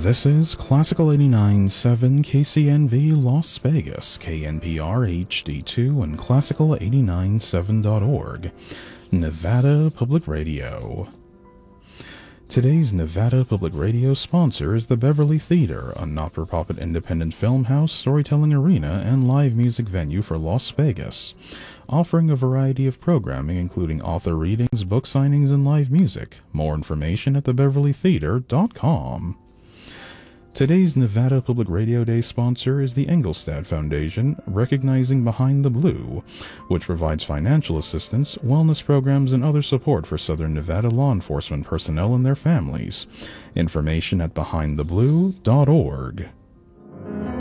This is Classical 89.7 KCNV Las Vegas, KNPR HD2, and Classical897.org, Nevada Public Radio. Today's Nevada Public Radio sponsor is the Beverly Theater, a not-for-profit independent film house, storytelling arena, and live music venue for Las Vegas, offering a variety of programming including author readings, book signings, and live music. More information at thebeverlytheater.com. Today's Nevada Public Radio Day sponsor is the Engelstad Foundation, recognizing Behind the Blue, which provides financial assistance, wellness programs, and other support for Southern Nevada law enforcement personnel and their families. Information at behindtheblue.org.